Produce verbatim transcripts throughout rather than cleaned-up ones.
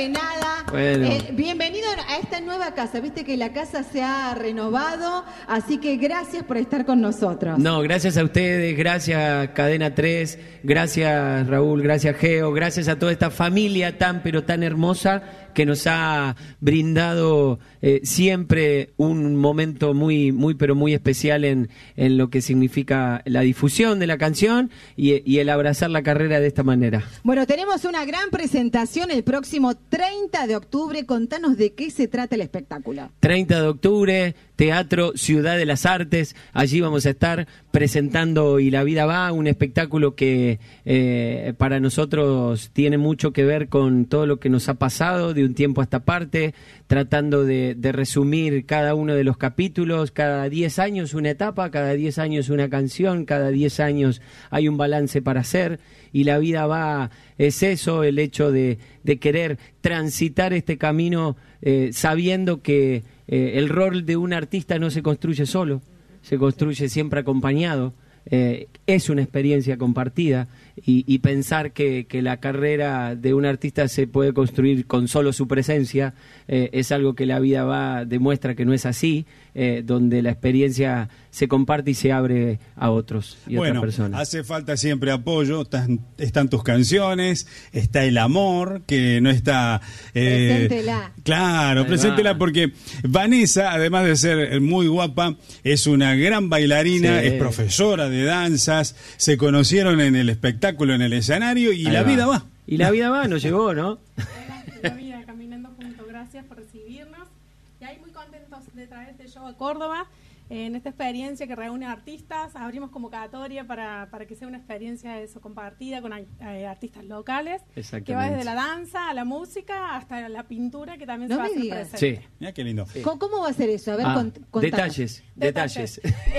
que nada, Bueno. eh, bienvenido a esta nueva casa. Viste que la casa se ha renovado, así que gracias por estar con nosotros. No, gracias a ustedes, gracias Cadena tres, gracias Raúl, gracias Geo, gracias a toda esta familia tan pero tan hermosa que nos ha brindado eh, siempre un momento muy, muy pero muy especial en, en lo que significa la difusión de la canción y, y el abrazar la carrera de esta manera. Bueno, tenemos una gran presentación el próximo treinta de octubre. Contanos de qué se trata el espectáculo. treinta de octubre, Teatro Ciudad de las Artes. Allí vamos a estar presentando Y la vida va, un espectáculo que eh, para nosotros tiene mucho que ver con todo lo que nos ha pasado de un tiempo a esta parte, tratando de, de resumir cada uno de los capítulos. Cada diez años una etapa, cada diez años una canción, cada diez años hay un balance para hacer. Y la vida va, es eso, el hecho de, de querer transitar este camino eh, sabiendo que eh, el rol de un artista no se construye solo, se construye siempre acompañado. Eh, es una experiencia compartida y, y pensar que, que la carrera de un artista se puede construir con solo su presencia eh, es algo que la vida va demuestra que no es así, eh, donde la experiencia se comparte y se abre a otros y bueno, otras personas. Hace falta siempre apoyo, están, están tus canciones, está el amor, que no está... Eh, Preséntela. Claro, preséntela porque Vanessa, además de ser muy guapa, es una gran bailarina, Sí. es profesora de danzas, se conocieron en el espectáculo, en el escenario y Ahí la va. vida va. Y la vida va, nos llegó, ¿no? La vida caminando juntos, gracias por recibirnos. Y ahí muy contentos de traer este show a Córdoba, eh, en esta experiencia que reúne artistas. Abrimos convocatoria para, para que sea una experiencia eso, compartida con eh, artistas locales, que va desde la danza a la música hasta la pintura, que también No se va a me hacer digas. presente. Sí. Mira qué lindo. ¿Cómo, cómo va a ser eso? A ver, Ah, cont- contanos. detalles, detalles.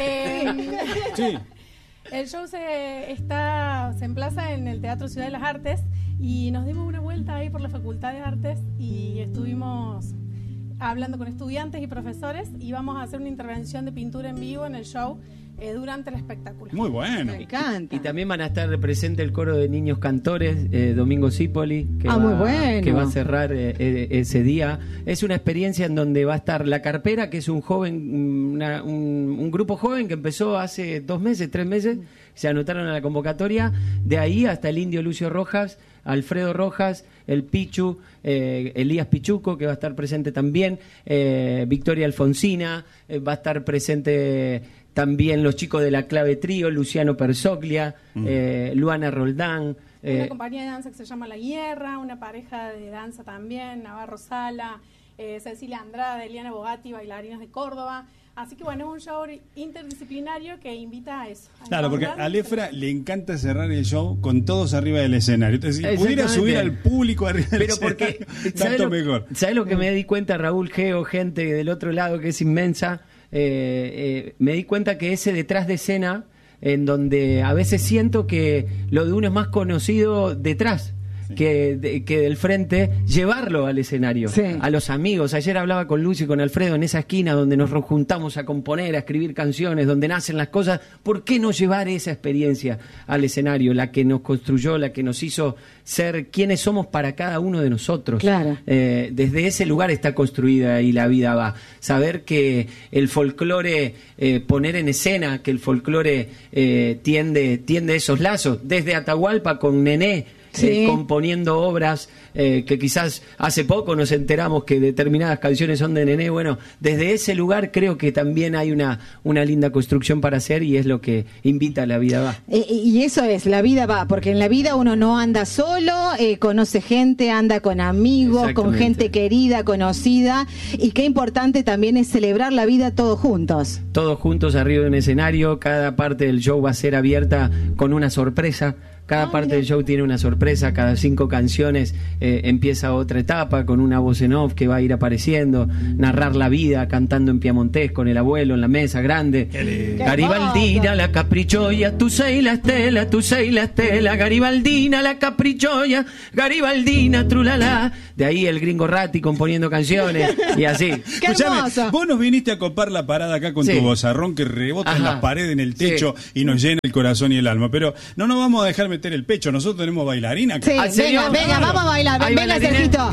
Eh, Sí. El show se está se emplaza en el Teatro Ciudad de las Artes y nos dimos una vuelta ahí por la Facultad de Artes y estuvimos hablando con estudiantes y profesores y vamos a hacer una intervención de pintura en vivo en el show eh, durante el espectáculo. Muy bueno. Me encanta. Y también van a estar presente el coro de niños cantores, eh, Domingo Cipoli, que, Ah, va, muy bueno. que va a cerrar eh, eh, ese día. Es una experiencia en donde va a estar La Carpera, que es un joven, una- un, un grupo joven que empezó hace dos meses, tres meses, se anotaron a la convocatoria, de ahí hasta el Indio Lucio Rojas, Alfredo Rojas, el Pichu, eh, Elías Pichuco, que va a estar presente también, eh, Victoria Alfonsina, eh, va a estar presente también los chicos de la Clave Trío, Luciano Persoglia, Mm. eh, Luana Roldán. Una eh, compañía de danza que se llama La Guerra, una pareja de danza también, Navarro Sala, eh, Cecilia Andrade, Eliana Bogatti, bailarinas de Córdoba. Así que bueno, es un show interdisciplinario que invita a eso. a Claro, porque a encontrar- Lefra le encanta cerrar el show con todos arriba del escenario. Entonces, si pudiera Exactamente. subir al público arriba del Pero porque, escenario, ¿sabes tanto lo, mejor. ¿sabes lo que me di cuenta, Raúl, Geo, gente del otro lado que es inmensa? Eh, eh, me di cuenta que ese detrás de escena, en donde a veces siento que lo de uno es más conocido detrás. Que, de- que del frente, llevarlo al escenario, Sí. a los amigos. Ayer hablaba con Lucy y con Alfredo en esa esquina donde nos juntamos a componer, a escribir canciones, donde nacen las cosas. ¿Por qué no llevar esa experiencia al escenario? La que nos construyó, la que nos hizo ser quienes somos para cada uno de nosotros. Claro. Eh, desde ese lugar está construida y la vida va. Saber que el folclore, eh, poner en escena que el folclore eh, tiende, tiende esos lazos. Desde Atahualpa con Nené, Sí. eh, componiendo obras eh, que quizás hace poco nos enteramos que determinadas canciones son de Nené. Bueno, desde ese lugar creo que también hay una, una linda construcción para hacer y es lo que invita a la vida va. Eh, y eso es, la vida va, porque en la vida uno no anda solo, eh, conoce gente, anda con amigos, con Exactamente. gente querida, conocida, y qué importante también es celebrar la vida todos juntos. Todos juntos arriba de un escenario, cada parte del show va a ser abierta con una sorpresa. Cada Ah, parte mira. del show tiene una sorpresa, cada cinco canciones eh, empieza otra etapa con una voz en off que va a ir apareciendo, narrar la vida cantando en piamontés con el abuelo en la mesa grande. Garibaldina, la caprichoya, tu sei la estela, tu sei la estela, Garibaldina, la caprichoya, Garibaldina, trulala. De ahí el gringo Ratti componiendo canciones y así. ¡Qué Escuchame, hermoso! vos nos viniste a copar la parada acá con Sí. tu vozarrón que rebota en Ajá. las paredes, en el Sí. techo y nos llena el corazón y el alma. Pero no nos vamos a dejar meter el pecho, nosotros tenemos bailarina acá. Sí, ¿Ah, en serio? venga, venga, Claro. vamos a bailar, ¿Hay venga, bailarines? Sergito.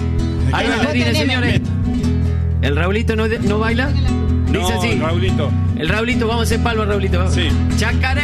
Hay Después bailarines, tenemos- señores. ¿El Raulito no, no baila? No, Dice así. Raulito. El Raulito, vamos a hacer palma, Raulito. Sí. Chacaré.